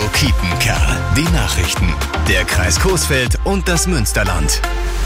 Kiepenkerl. Die Nachrichten. Der Kreis Coesfeld und das Münsterland.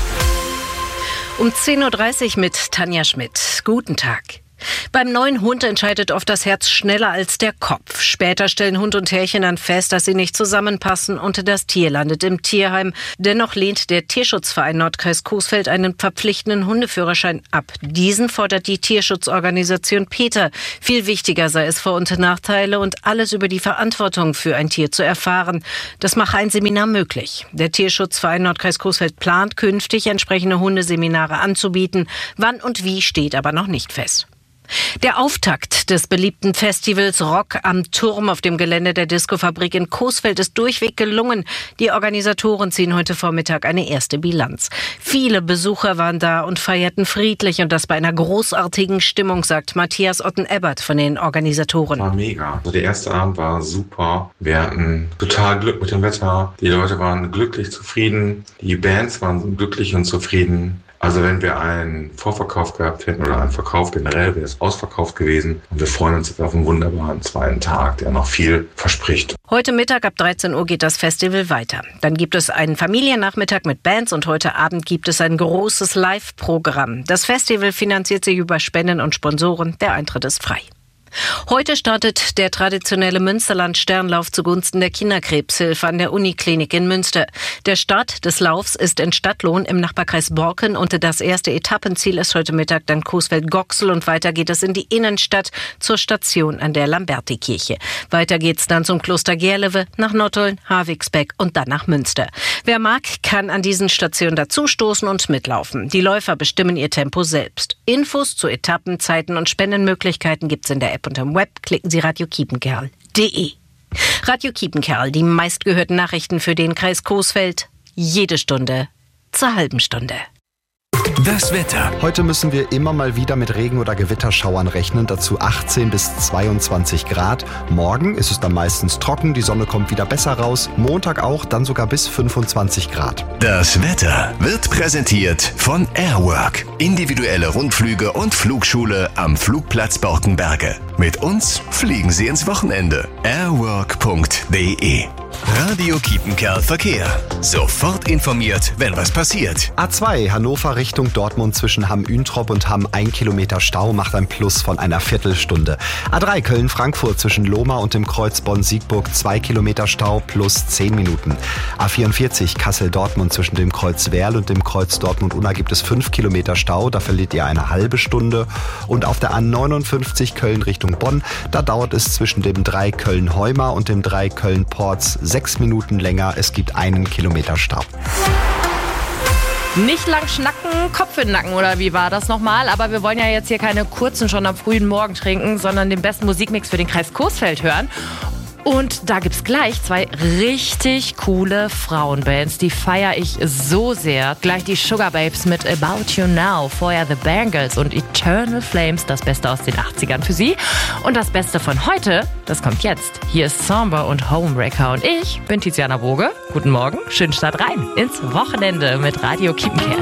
Um 10.30 Uhr mit Tanja Schmidt. Guten Tag. Beim neuen Hund entscheidet oft das Herz schneller als der Kopf. Später stellen Hund und Herrchen dann fest, dass sie nicht zusammenpassen und das Tier landet im Tierheim. Dennoch lehnt der Tierschutzverein Nordkreis Coesfeld einen verpflichtenden Hundeführerschein ab. Diesen fordert die Tierschutzorganisation PETA. Viel wichtiger sei es, Vor- und Nachteile und alles über die Verantwortung für ein Tier zu erfahren. Das mache ein Seminar möglich. Der Tierschutzverein Nordkreis Coesfeld plant künftig entsprechende Hundeseminare anzubieten. Wann und wie steht aber noch nicht fest. Der Auftakt des beliebten Festivals Rock am Turm auf dem Gelände der Discofabrik in Coesfeld ist durchweg gelungen. Die Organisatoren ziehen heute Vormittag eine erste Bilanz. Viele Besucher waren da und feierten friedlich und das bei einer großartigen Stimmung, sagt Matthias Otten-Ebbert von den Organisatoren. War mega. Also der erste Abend war super. Wir hatten total Glück mit dem Wetter. Die Leute waren glücklich, zufrieden. Die Bands waren glücklich und zufrieden. Also wenn wir einen Vorverkauf gehabt hätten oder einen Verkauf generell, wäre es ausverkauft gewesen. Und wir freuen uns jetzt auf einen wunderbaren zweiten Tag, der noch viel verspricht. Heute Mittag ab 13 Uhr geht das Festival weiter. Dann gibt es einen Familiennachmittag mit Bands und heute Abend gibt es ein großes Live-Programm. Das Festival finanziert sich über Spenden und Sponsoren. Der Eintritt ist frei. Heute startet der traditionelle Münsterland-Sternlauf zugunsten der Kinderkrebshilfe an der Uniklinik in Münster. Der Start des Laufs ist in Stadtlohn im Nachbarkreis Borken und das erste Etappenziel ist heute Mittag dann Coesfeld-Goxel und weiter geht es in die Innenstadt zur Station an der Lambertikirche. Weiter geht's dann zum Kloster Gerlewe, nach Nottuln, Havigsbeck und dann nach Münster. Wer mag, kann an diesen Stationen dazustoßen und mitlaufen. Die Läufer bestimmen ihr Tempo selbst. Infos zu Etappen, Zeiten und Spendenmöglichkeiten gibt's in der App und im Web. Klicken Sie radiokiepenkerl.de. Radio Kiepenkerl, die meistgehörten Nachrichten für den Kreis Coesfeld. Jede Stunde zur halben Stunde. Das Wetter. Heute müssen wir immer mal wieder mit Regen- oder Gewitterschauern rechnen, dazu 18 bis 22 Grad. Morgen ist es dann meistens trocken, die Sonne kommt wieder besser raus. Montag auch, dann sogar bis 25 Grad. Das Wetter wird präsentiert von Airwork. Individuelle Rundflüge und Flugschule am Flugplatz Borkenberge. Mit uns fliegen Sie ins Wochenende. airwork.de. Radio Kiepenkerl Verkehr. Sofort informiert, wenn was passiert. A2 Hannover Richtung Dortmund zwischen Hamm-Üntrop und Hamm 1 Kilometer Stau macht ein Plus von einer Viertelstunde. A3 Köln-Frankfurt zwischen Lohmar und dem Kreuz Bonn-Siegburg 2 Kilometer Stau plus 10 Minuten. A44 Kassel-Dortmund zwischen dem Kreuz Werl und dem Kreuz Dortmund-Unna gibt es 5 Kilometer Stau, da verliert ihr eine halbe Stunde. Und auf der A59 Köln Richtung Bonn, da dauert es zwischen dem 3 Köln-Heumar und dem 3 Köln-Porz 6 Minuten länger. Es gibt 1 Kilometer Stau. Nicht lang schnacken, Kopf in den Nacken, oder wie war das nochmal? Aber wir wollen ja jetzt hier keine kurzen schon am frühen Morgen trinken, sondern den besten Musikmix für den Kreis Coesfeld hören. Und da gibt's gleich 2 richtig coole Frauenbands, die feiere ich so sehr. Gleich die Sugar Babes mit About You Now, vorher The Bangles und Eternal Flames, das Beste aus den 80ern für Sie. Und das Beste von heute, das kommt jetzt. Hier ist Somber und Homebreaker und ich bin Tiziana Boge. Guten Morgen, schönen Start rein ins Wochenende mit Radio Kiepenkerl.